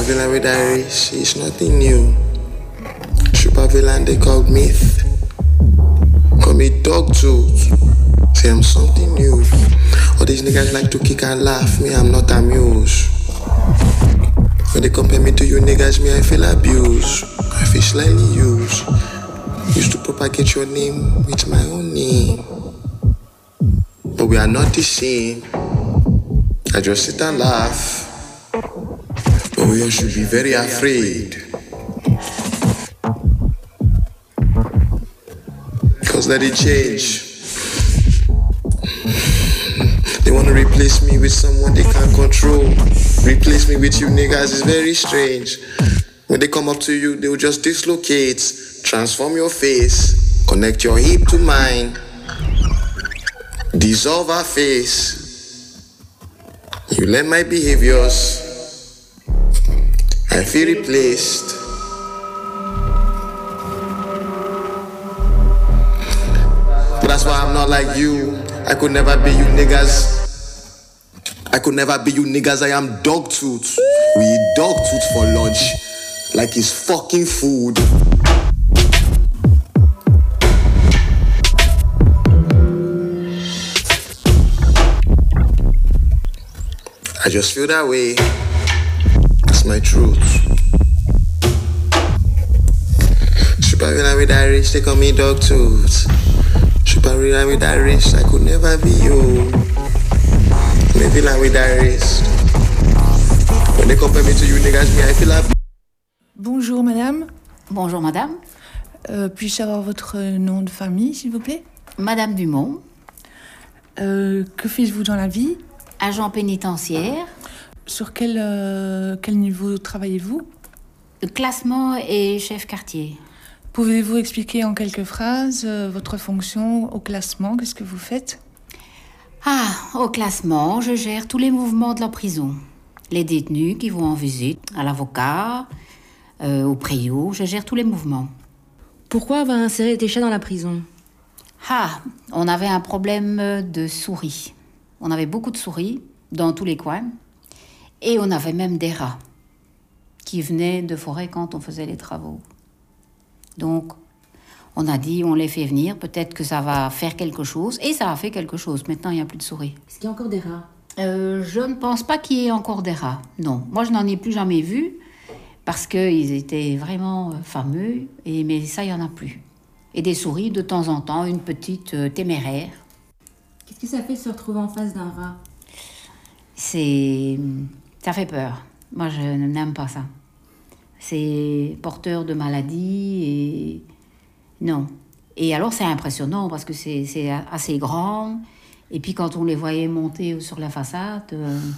Supervillain with Irish, it's nothing new. Supervillain they called myth. Call me dog tooth. Say I'm something new. All these niggas like to kick and laugh, me I'm not amused. When they compare me to you niggas, me I feel abused. I feel slightly used. Used to propagate your name with my own name. But we are not the same. I just sit and laugh. But we all should be very afraid. Cause let it change. They wanna replace me with someone they can't control. Replace me with you niggas is very strange. When they come up to you, they will just dislocate. Transform your face. Connect your hip to mine. Dissolve our face. You learn my behaviors. I feel replaced. But that's why I'm not like you. I could never be you niggas. I could never be you niggas. I am dog tooth. We eat dog tooth for lunch. Like it's fucking food. I just feel that way. That's my truth. Supervillain with Irish, they call me dog tooth. Supervillain with Irish, I could never be you. Me villain with Irish. When they compare me to you niggas, me I feel happy. Bonjour madame. Bonjour madame. Puis-je savoir votre nom de famille, s'il vous plaît? Madame Dumont. Que faites-vous dans la vie? Agent pénitentiaire. Sur quel niveau travaillez-vous? Classement et chef quartier. Pouvez-vous expliquer en quelques phrases votre fonction au classement? Qu'est-ce que vous faites? Au classement, je gère tous les mouvements de la prison. Les détenus qui vont en visite, à l'avocat, au préau, je gère tous les mouvements. Pourquoi avoir inséré des chats dans la prison? On avait un problème de souris. On avait beaucoup de souris dans tous les coins. Et on avait même des rats qui venaient de forêt quand on faisait les travaux. Donc, on a dit, on les fait venir, peut-être que ça va faire quelque chose. Et ça a fait quelque chose. Maintenant, il n'y a plus de souris. Est-ce qu'il y a encore des rats? Je ne pense pas qu'il y ait encore des rats. Non, moi, je n'en ai plus jamais vu parce qu'ils étaient vraiment fameux. Mais ça, il n'y en a plus. Et des souris, de temps en temps, une petite téméraire. Qu'est-ce que ça fait de se retrouver en face d'un rat? Ça fait peur. Moi, je n'aime pas ça. C'est porteur de maladies et... Non. Et alors, c'est impressionnant parce que c'est assez grand. Et puis, quand on les voyait monter sur la façade,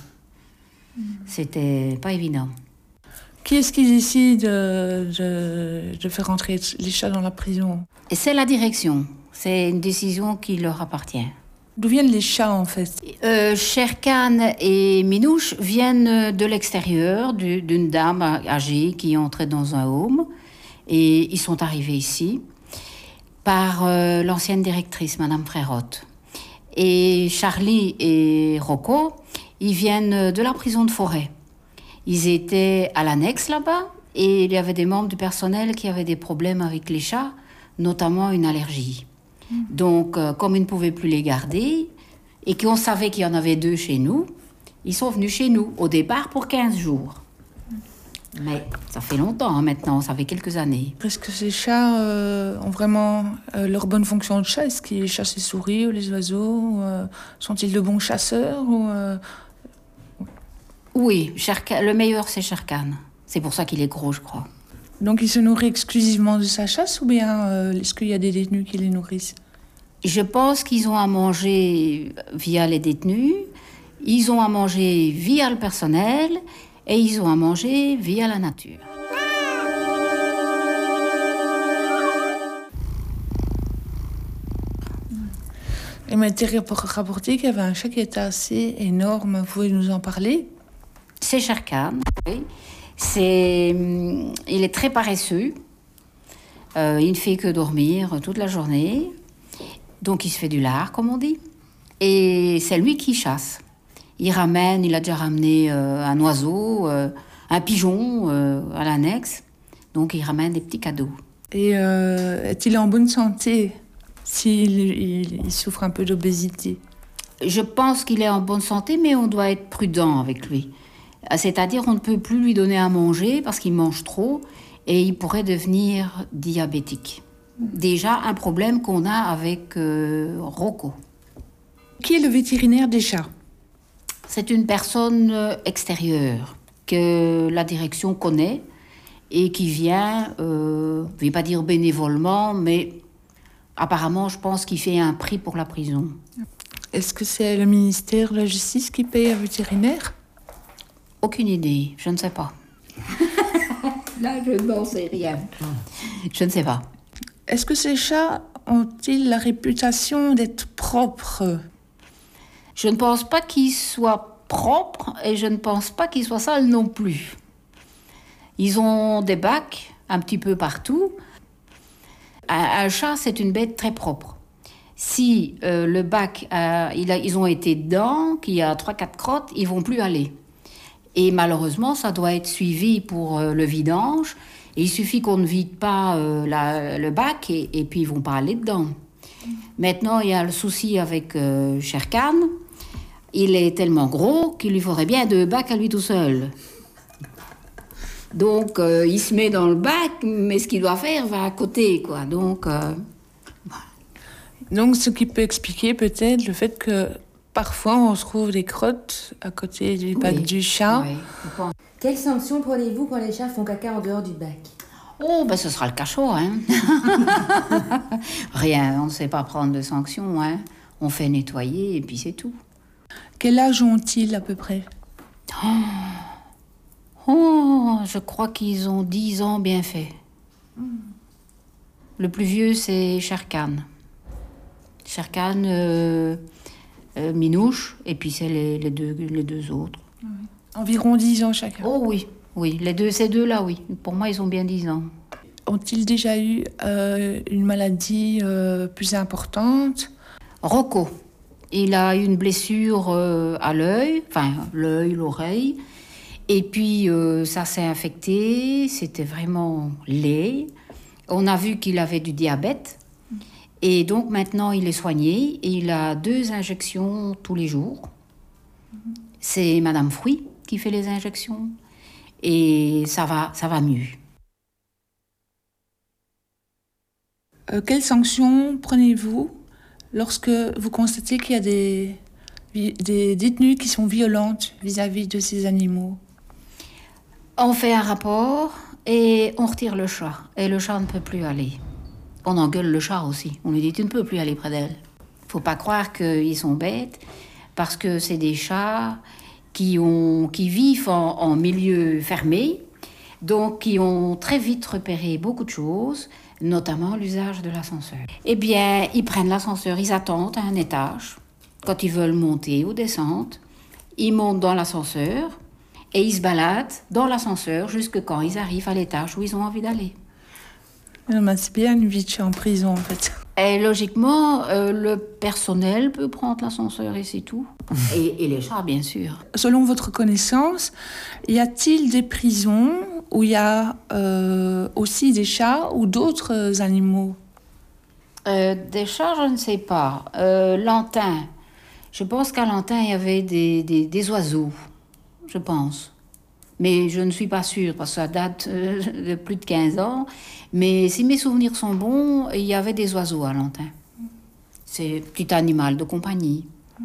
c'était pas évident. Qui est-ce qui décide de faire entrer les chats dans la prison? Et c'est la direction. C'est une décision qui leur appartient. D'où viennent les chats, en fait? Sherkan et Minouche viennent de l'extérieur, d'une dame âgée qui entrait dans un home. Et ils sont arrivés ici par l'ancienne directrice, Madame Frérotte. Et Charlie et Rocco, ils viennent de la prison de Forêt. Ils étaient à l'annexe là-bas et il y avait des membres du personnel qui avaient des problèmes avec les chats, notamment une allergie. Donc, comme ils ne pouvaient plus les garder et qu'on savait qu'il y en avait 2 chez nous, ils sont venus chez nous, au départ pour 15 jours. Mais ça fait longtemps maintenant, ça fait quelques années. Est-ce que ces chats ont vraiment leur bonne fonction de chat? Est-ce qu'ils chassent les souris ou les oiseaux? Sont-ils de bons chasseurs Oui, le meilleur c'est Sherkan. C'est pour ça qu'il est gros, je crois. Donc il se nourrit exclusivement de sa chasse ou bien est-ce qu'il y a des détenus qui les nourrissent? Je pense qu'ils ont à manger via les détenus, ils ont à manger via le personnel et ils ont à manger via la nature. Il m'a été rapporté qu'il y avait un chat qui était assez énorme. Vous pouvez nous en parler? C'est Sherkan, oui. Il est très paresseux. Il ne fait que dormir toute la journée. Donc il se fait du lard, comme on dit. Et c'est lui qui chasse. Il a déjà ramené un oiseau, un pigeon à l'annexe. Donc, il ramène des petits cadeaux. Et est-il en bonne santé s'il souffre un peu d'obésité? Je pense qu'il est en bonne santé, mais on doit être prudent avec lui. C'est-à-dire, on ne peut plus lui donner à manger parce qu'il mange trop et il pourrait devenir diabétique. Déjà, un problème qu'on a avec Rocco. Qui est le vétérinaire des chats? C'est une personne extérieure que la direction connaît et qui vient, je ne vais pas dire bénévolement, mais apparemment, je pense qu'il fait un prix pour la prison. Est-ce que c'est le ministère de la Justice qui paye un vétérinaire? Aucune idée, je ne sais pas. Là, je n'en sais rien. Je ne sais pas. Est-ce que ces chats ont-ils la réputation d'être propres? Je ne pense pas qu'ils soient propres et je ne pense pas qu'ils soient sales non plus. Ils ont des bacs un petit peu partout. Un chat, c'est une bête très propre. Si le bac, ils ont été dedans, qu'il y a 3-4 crottes, ils ne vont plus aller. Et malheureusement, ça doit être suivi pour le vidange. Et il suffit qu'on ne vide pas le bac et puis ils ne vont pas aller dedans. Maintenant, il y a le souci avec Sherkan. Il est tellement gros qu'il lui faudrait bien 2 bacs à lui tout seul. Donc, il se met dans le bac, mais ce qu'il doit faire va à côté, quoi. Donc, ce qui peut expliquer peut-être le fait que parfois on trouve des crottes à côté du bac du chat. Oui, je pense. Quelles sanctions prenez-vous quand les chats font caca en dehors du bac? Oh, ben ce sera le cachot, hein. Rien, on ne sait pas prendre de sanctions, hein. On fait nettoyer et puis c'est tout. Quel âge ont-ils à peu près? Oh, je crois qu'ils ont 10 ans bien fait. Le plus vieux, c'est Sherkan. Sherkan, Minouche, et puis c'est les deux autres. Environ 10 ans chacun. Oh oui, ces deux-là, oui. Pour moi, ils ont bien 10 ans. Ont-ils déjà eu une maladie plus importante? Rocco, il a eu une blessure à l'œil, enfin l'œil, l'oreille. Et puis, ça s'est infecté, c'était vraiment laid. On a vu qu'il avait du diabète. Et donc, maintenant, il est soigné et il a 2 injections tous les jours. C'est Madame Fruit qui fait les injections. Et ça va mieux. Quelles sanctions prenez-vous lorsque vous constatez qu'il y a des détenues qui sont violentes vis-à-vis de ces animaux? On fait un rapport et on retire le chat. Et le chat ne peut plus aller. On engueule le chat aussi. On lui dit, tu ne peux plus aller près d'elle. Il ne faut pas croire qu'ils sont bêtes, parce que c'est des chats qui vivent en milieu fermé, donc qui ont très vite repéré beaucoup de choses, notamment l'usage de l'ascenseur. Eh bien, ils prennent l'ascenseur, ils attendent à un étage. Quand ils veulent monter ou descendre, ils montent dans l'ascenseur et ils se baladent dans l'ascenseur jusqu'à quand ils arrivent à l'étage où ils ont envie d'aller. C'est bien une vie de chat en prison, en fait. Et logiquement, le personnel peut prendre l'ascenseur et c'est tout. Et les chats, bien sûr. Selon votre connaissance, y a-t-il des prisons où il y a aussi des chats ou d'autres animaux? Des chats, je ne sais pas. Lantin, je pense qu'à Lantin, il y avait des oiseaux, je pense. Mais je ne suis pas sûre, parce que ça date de plus de 15 ans. Mais si mes souvenirs sont bons, il y avait des oiseaux à Lantin. C'est un petit animal de compagnie.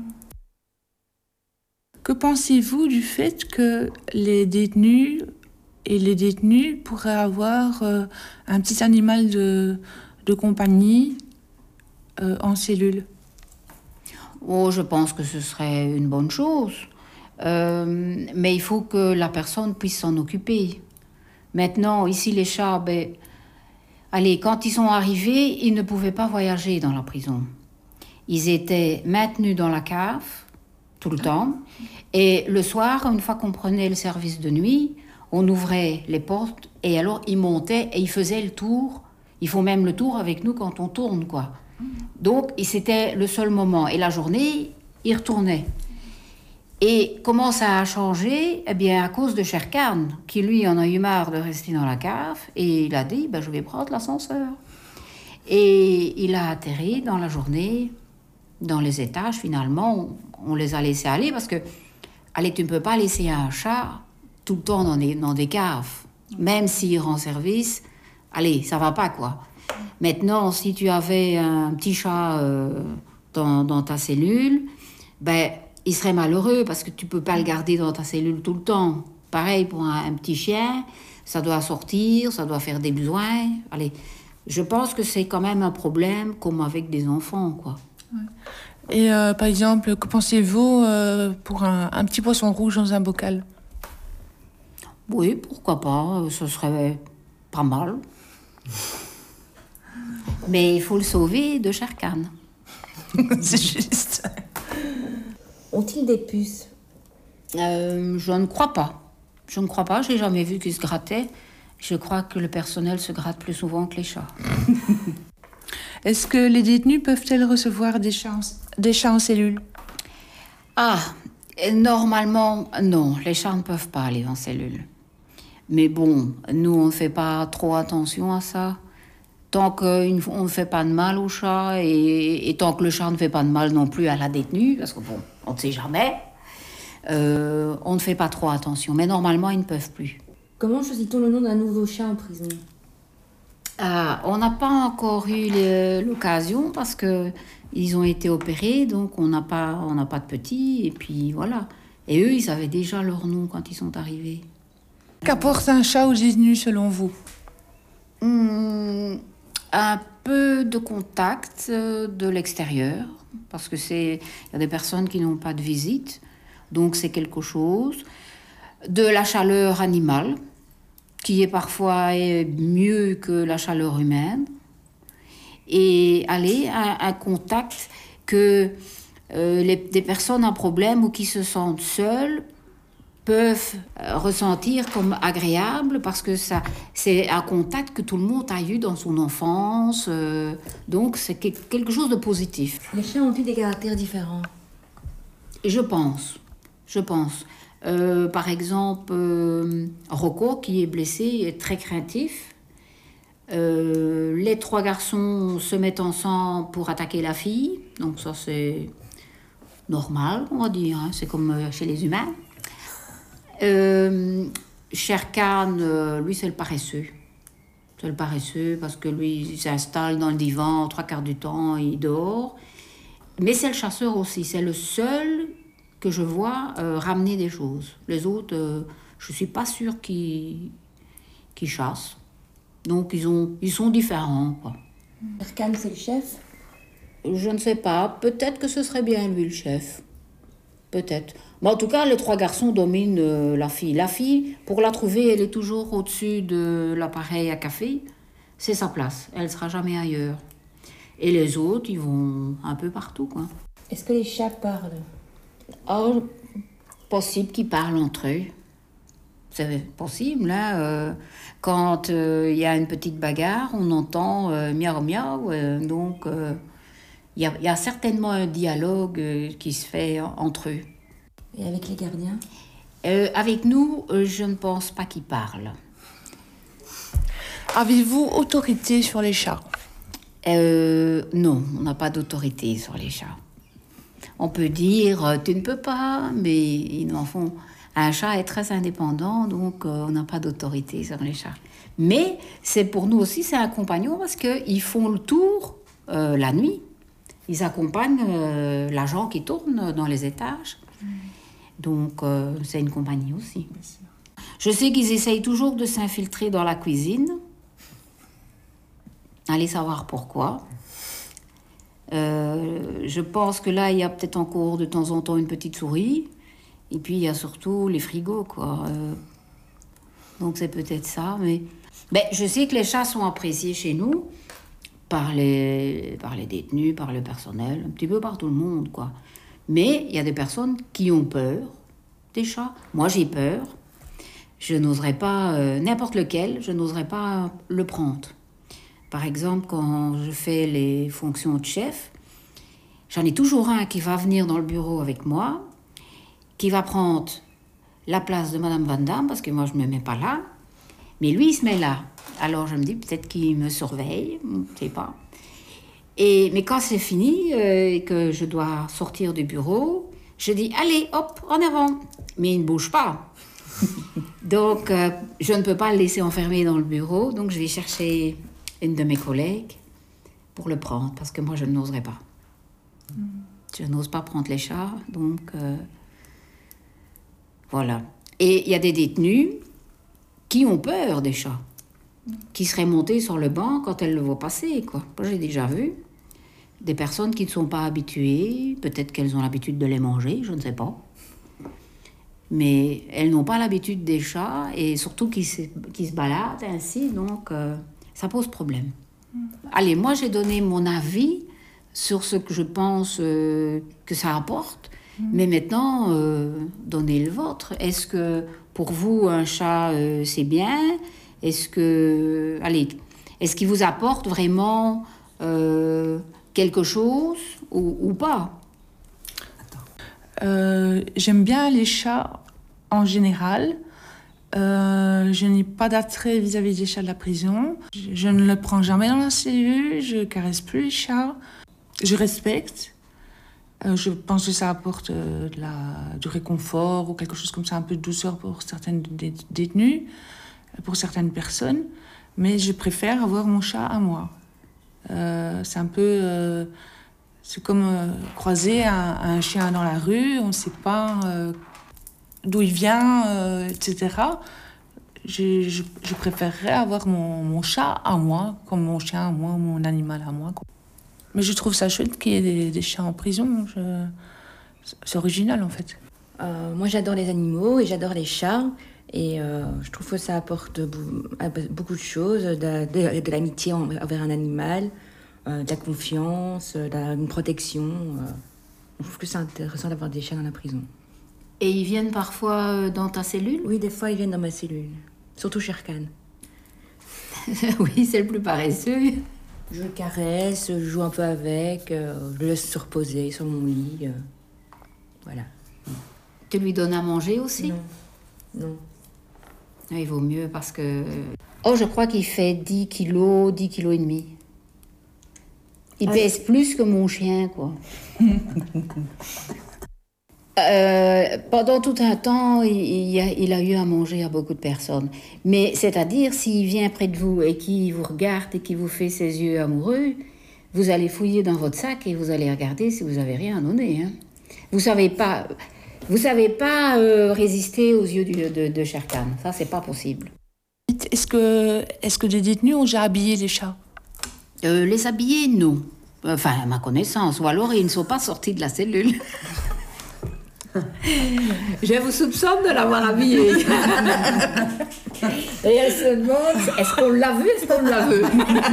Que pensez-vous du fait que les détenus et les détenus pourraient avoir un petit animal de compagnie en cellule? Oh, je pense que ce serait une bonne chose. Mais il faut que la personne puisse s'en occuper. Maintenant, ici, les chats, quand ils sont arrivés, ils ne pouvaient pas voyager dans la prison. Ils étaient maintenus dans la cave, tout le temps. Et le soir, une fois qu'on prenait le service de nuit, on ouvrait les portes et alors ils montaient et ils faisaient le tour. Ils font même le tour avec nous quand on tourne, quoi. Donc, c'était le seul moment. Et la journée, ils retournaient. Et comment ça a changé? Eh bien, à cause de Sherkan, qui lui en a eu marre de rester dans la cave, et il a dit, je vais prendre l'ascenseur. Et il a atterri dans la journée, dans les étages, finalement, on les a laissés aller, parce que, allez, tu ne peux pas laisser un chat tout le temps dans des caves, même s'il rend service, allez, ça va pas, quoi. Maintenant, si tu avais un petit chat dans ta cellule, il serait malheureux parce que tu peux pas le garder dans ta cellule tout le temps. Pareil pour un petit chien, ça doit sortir, ça doit faire des besoins. Allez, je pense que c'est quand même un problème comme avec des enfants, quoi. Ouais. Et par exemple, que pensez-vous pour un petit poisson rouge dans un bocal? Oui, pourquoi pas, ce serait pas mal. Mais il faut le sauver de Sherkan. C'est juste. Ont-ils des puces? Je ne crois pas. Je ne crois pas, je n'ai jamais vu qu'ils se grattaient. Je crois que le personnel se gratte plus souvent que les chats. Est-ce que les détenus peuvent-elles recevoir des chats en cellule? Ah, normalement, non, les chats ne peuvent pas aller en cellule. Mais bon, nous, on ne fait pas trop attention à ça. Tant qu'on ne fait pas de mal au chat et tant que le chat ne fait pas de mal non plus à la détenue, parce que bon, on ne sait jamais, on ne fait pas trop attention. Mais normalement, ils ne peuvent plus. Comment choisit-on le nom d'un nouveau chat en prison? On n'a pas encore eu l'occasion parce qu'ils ont été opérés, donc on n'a pas de petits, et puis voilà. Et eux, ils avaient déjà leur nom quand ils sont arrivés. Qu'apporte un chat aux détenus selon vous? Un peu de contact de l'extérieur, parce que il y a des personnes qui n'ont pas de visite, donc c'est quelque chose. De la chaleur animale, qui est parfois mieux que la chaleur humaine. Et un contact que des personnes à problème ou qui se sentent seules peuvent ressentir comme agréable parce que c'est un contact que tout le monde a eu dans son enfance. Donc, c'est quelque chose de positif. Les chats ont-ils des caractères différents? Je pense. Par exemple, Rocco, qui est blessé, est très craintif. Les 3 garçons se mettent ensemble pour attaquer la fille. Donc ça, c'est normal, on va dire. Hein. C'est comme chez les humains. Sherkan, lui, c'est le paresseux. C'est le paresseux parce que lui, il s'installe dans le divan 3/4 du temps, il dort. Mais c'est le chasseur aussi. C'est le seul que je vois ramener des choses. Les autres, je ne suis pas sûre qu'ils chassent. Donc, ils sont différents, quoi. Sherkan, c'est le chef? Je ne sais pas. Peut-être que ce serait bien lui, le chef. Peut-être. Mais en tout cas, les 3 garçons dominent la fille. La fille, pour la trouver, elle est toujours au-dessus de l'appareil à café. C'est sa place. Elle ne sera jamais ailleurs. Et les autres, ils vont un peu partout, quoi. Est-ce que les chats parlent? Oh, possible qu'ils parlent entre eux. C'est possible, là. Quand il y a une petite bagarre, on entend miaou miaou. Donc, il y a certainement un dialogue qui se fait entre eux. Et avec les gardiens? Avec nous, je ne pense pas qu'ils parlent. Avez-vous autorité sur les chats? Non, on n'a pas d'autorité sur les chats. On peut dire, tu ne peux pas, mais ils n'en font... Un chat est très indépendant, donc on n'a pas d'autorité sur les chats. Mais pour nous aussi, c'est un compagnon parce qu'ils font le tour la nuit. Ils accompagnent l'agent qui tourne dans les étages. Donc, c'est une compagnie aussi. Je sais qu'ils essayent toujours de s'infiltrer dans la cuisine. Allez savoir pourquoi. Je pense que là, il y a peut-être encore de temps en temps une petite souris. Et puis, il y a surtout les frigos, quoi. Donc, c'est peut-être ça. Mais je sais que les chats sont appréciés chez nous par les détenus, par le personnel, un petit peu par tout le monde, quoi. Mais il y a des personnes qui ont peur des chats. Moi, j'ai peur. Je n'oserais pas, n'importe lequel, je n'oserais pas le prendre. Par exemple, quand je fais les fonctions de chef, j'en ai toujours un qui va venir dans le bureau avec moi. qui va prendre la place de Madame Van Damme, parce que moi, je ne me mets pas là. Mais lui, il se met là. Alors, je me dis, peut-être qu'il me surveille, je ne sais pas. Mais quand c'est fini et que je dois sortir du bureau, je dis, allez, hop, en avant. Mais il ne bouge pas. Donc, je ne peux pas le laisser enfermer dans le bureau. Donc, je vais chercher une de mes collègues pour le prendre, parce que moi, je n'oserais pas. Je n'ose pas prendre les chats, donc voilà. Et il y a des détenus qui ont peur des chats, qui seraient montés sur le banc quand elles le voient passer, quoi. Moi, j'ai déjà vu des personnes qui ne sont pas habituées, peut-être qu'elles ont l'habitude de les manger, je ne sais pas. Mais elles n'ont pas l'habitude des chats, et surtout qui se baladent ainsi, donc ça pose problème. Allez, moi, j'ai donné mon avis sur ce que je pense que ça apporte. Mais maintenant, donnez le vôtre. Est-ce que pour vous, un chat, c'est bien? Est-ce qu'il vous apporte vraiment quelque chose ou pas? J'aime bien les chats en général. Je n'ai pas d'attrait vis-à-vis des chats de la prison. Je ne le prends jamais dans la cellule, je caresse plus les chats. Je respecte. Je pense que ça apporte du réconfort ou quelque chose comme ça, un peu de douceur pour certaines détenues, pour certaines personnes. Mais je préfère avoir mon chat à moi. C'est un peu... c'est comme croiser un chien dans la rue, on ne sait pas d'où il vient, etc. Je préférerais avoir mon chat à moi, comme mon chien à moi, mon animal à moi, quoi. Mais je trouve ça chouette qu'il y ait des chats en prison. C'est original, en fait. Moi, j'adore les animaux et j'adore les chats. Et je trouve que ça apporte beaucoup de choses, de l'amitié envers un animal, de la confiance, une protection. Je trouve que c'est intéressant d'avoir des chats dans la prison. Et ils viennent parfois dans ta cellule? Oui, des fois, ils viennent dans ma cellule. Surtout Sherkan. Oui, c'est le plus paresseux. Je le caresse, je joue un peu avec, je le laisse se reposer sur mon lit. Voilà. Tu lui donnes à manger aussi? Non. Il vaut mieux parce que... Oh, je crois qu'il fait 10 kilos, 10 kilos et demi. Il pèse plus que mon chien, quoi. Pendant tout un temps, il a eu à manger à beaucoup de personnes. Mais c'est-à-dire, s'il vient près de vous et qu'il vous regarde et qu'il vous fait ses yeux amoureux, vous allez fouiller dans votre sac et vous allez regarder si vous avez rien à donner. Hein. Vous savez pas résister aux yeux de Sherkan. Ça, c'est pas possible. Est-ce que des détenus ont déjà habillé les chats? Les habiller, non. Enfin, à ma connaissance. Ou alors, ils ne sont pas sortis de la cellule. Je vous soupçonne de l'avoir habillé. Et elle se demande, est-ce qu'on l'a vu, est-ce qu'on l'a vu?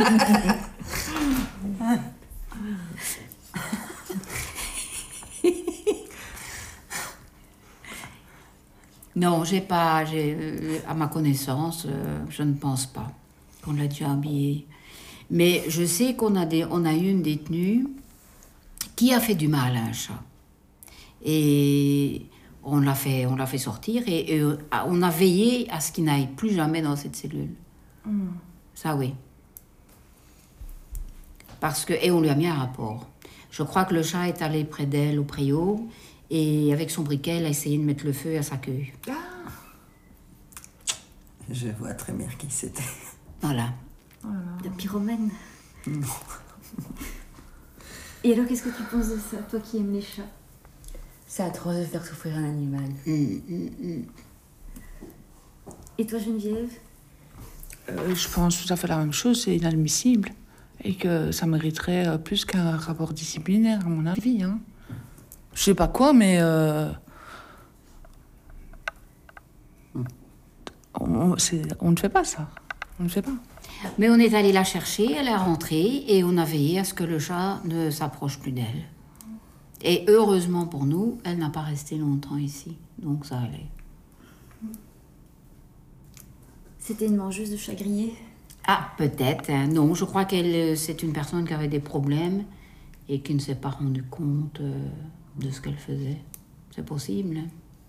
Non, à ma connaissance, je ne pense pas qu'on l'a déjà habillé. Mais je sais qu'on a eu une détenue qui a fait du mal à un chat. Et on l'a fait sortir et on a veillé à ce qu'il n'aille plus jamais dans cette cellule. Ça, oui. Et on lui a mis un rapport. Je crois que le chat est allé près d'elle au préau et avec son briquet, elle a essayé de mettre le feu à sa queue. Ah. Je vois très bien qui c'était. Voilà. Le pyromane. Non. Et alors, qu'est-ce que tu penses de ça, toi qui aimes les chats? C'est atroce de faire souffrir un animal. Et toi, Geneviève? Je pense tout à fait la même chose, c'est inadmissible. Et que ça mériterait plus qu'un rapport disciplinaire, à mon avis. Hein. Je sais pas quoi, mais... on ne fait pas ça. On ne fait pas. Mais on est allé la chercher, elle est rentrée et on a veillé à ce que le chat ne s'approche plus d'elle. Et heureusement pour nous, elle n'a pas resté longtemps ici. Donc ça allait. C'était une mangeuse de chat grillé? Ah, peut-être. Hein. Non, je crois c'est une personne qui avait des problèmes et qui ne s'est pas rendu compte de ce qu'elle faisait. C'est possible. Hein.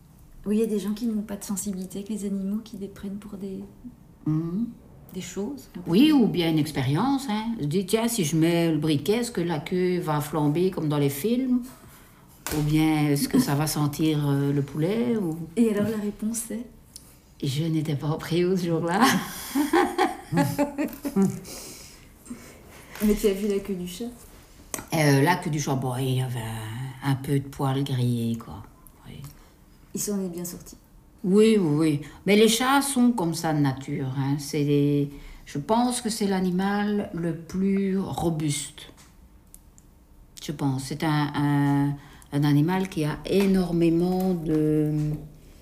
Oui, il y a des gens qui n'ont pas de sensibilité avec les animaux, qui les prennent pour des choses. Oui, ou bien une expérience. Hein. Je dis, tiens, si je mets le briquet, est-ce que la queue va flamber comme dans les films? Ou bien est-ce que ça va sentir le poulet ou... Et alors la réponse est? Je n'étais pas au préau ce jour-là. Mais tu as vu la queue du chat? La queue du chat, bon, il y avait un peu de poils grillés, quoi. Oui. Il s'en est bien sorti. Oui, oui, oui. Mais les chats sont comme ça de nature. Hein. Je pense que c'est l'animal le plus robuste. Je pense. C'est un animal qui a énormément de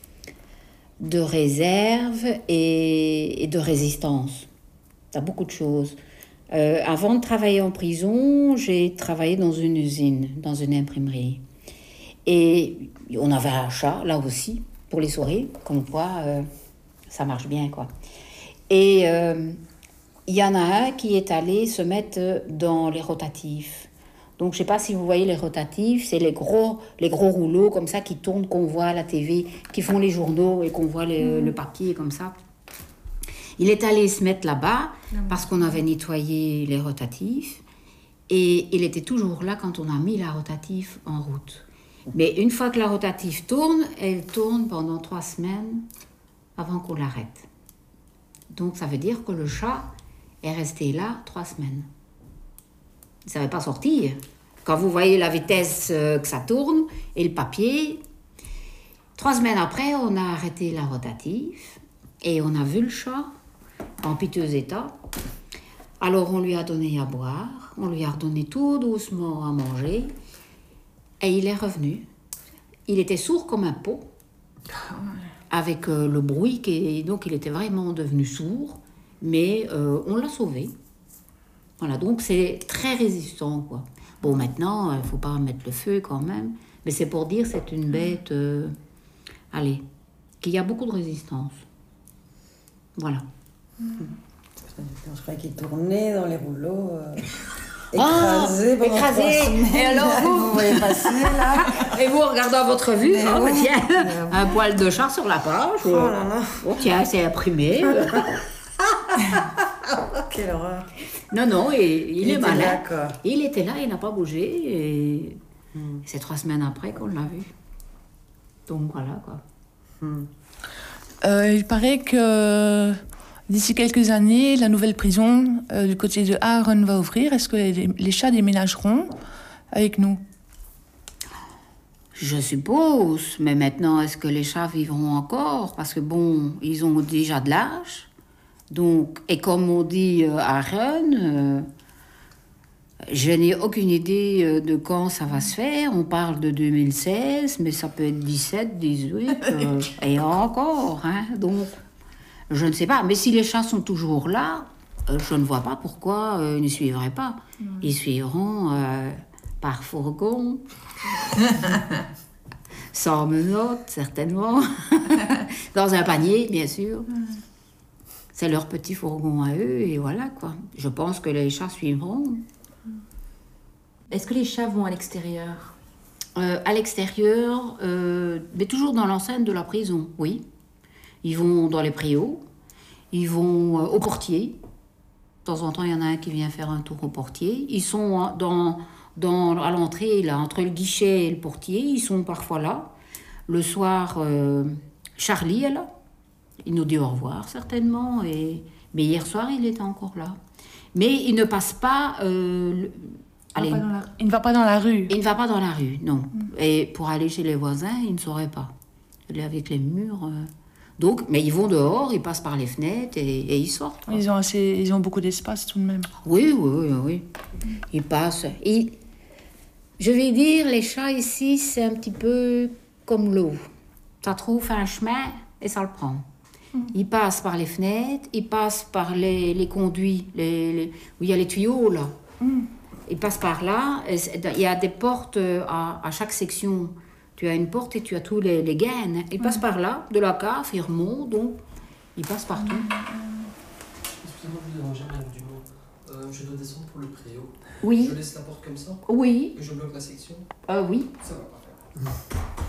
réserve et de résistance. T'as beaucoup de choses. Avant de travailler en prison, j'ai travaillé dans une usine, dans une imprimerie. Et on avait un chat, là aussi, pour les souris, comme quoi ça marche bien, quoi. Et il y en a un qui est allé se mettre dans les rotatifs. Donc, je ne sais pas si vous voyez les rotatifs, c'est les gros rouleaux comme ça qui tournent, qu'on voit à la TV, qui font les journaux et qu'on voit le papier comme ça. Il est allé se mettre là-bas parce qu'on avait nettoyé les rotatifs et il était toujours là quand on a mis la rotative en route. Mais une fois que la rotative tourne, elle tourne pendant 3 semaines avant qu'on l'arrête. Donc, ça veut dire que le chat est resté là 3 semaines. Il ne savait pas sortir. Quand vous voyez la vitesse que ça tourne et le papier, 3 semaines après, on a arrêté la rotative et on a vu le chat en piteux état. Alors on lui a donné à boire, on lui a redonné tout doucement à manger et il est revenu. Il était sourd comme un pot avec le bruit, donc il était vraiment devenu sourd, mais on l'a sauvé. Voilà, donc c'est très résistant, quoi. Bon, maintenant, il ne faut pas mettre le feu quand même, mais c'est pour dire que c'est une bête, qui a beaucoup de résistance. Voilà. Je croyais qu'il tournait dans les rouleaux, écrasé. Écrasé. Et alors vous voyez passer là. Et vous, regardant votre vue, tiens, un poil de chat sur la page. Oh là là. Oh, tiens, c'est imprimé. Quelle horreur. Non, et il est malin. Là, quoi. Il était là, il n'a pas bougé. Et c'est 3 semaines après qu'on l'a vu. Donc voilà, quoi. Il paraît que d'ici quelques années, la nouvelle prison du côté de Aaron va ouvrir. Est-ce que les chats déménageront avec nous? Je suppose, mais maintenant, est-ce que les chats vivront encore? Parce que bon, ils ont déjà de l'âge. Donc, et comme on dit à Rennes, je n'ai aucune idée de quand ça va se faire. On parle de 2016, mais ça peut être 17, 18, et encore. Hein, donc, je ne sais pas. Mais si les chats sont toujours là, je ne vois pas pourquoi ils ne suivraient pas. Ils suivront par fourgon, sans menottes, certainement, dans un panier, bien sûr. C'est leur petit fourgon à eux, et voilà, quoi. Je pense que les chats suivront. Est-ce que les chats vont à l'extérieur? À l'extérieur, mais toujours dans l'enceinte de la prison, oui. Ils vont dans les préaux, ils vont au portier. De temps en temps, il y en a un qui vient faire un tour au portier. Ils sont à l'entrée, là, entre le guichet et le portier, ils sont parfois là. Le soir, Charlie est là. Il nous dit au revoir, certainement. Mais hier soir, il était encore là. Mais il ne passe pas... il ne va pas dans la rue. Il ne va pas dans la rue, non. Et pour aller chez les voisins, il ne saurait pas. Il est avec les murs... Donc, mais ils vont dehors, ils passent par les fenêtres et ils sortent. Quoi. Ils ont beaucoup d'espace tout de même. Oui. Ils passent. Je vais dire, les chats ici, c'est un petit peu comme l'eau. Ça trouve un chemin et ça le prend. Ils passent par les fenêtres, ils passent par les conduits, où il y a les tuyaux, là. Ils passent par là. Il y a des portes à chaque section. Tu as une porte et tu as tous les gaines. Ils passent par là, de la cave, ils remontent, donc ils passent partout. Excusez-moi de vous déranger, Madame Dumont. Je dois descendre pour le préau. Oui. Je laisse la porte comme ça? Oui. Et je bloque la section? Oui. Ça va pas faire.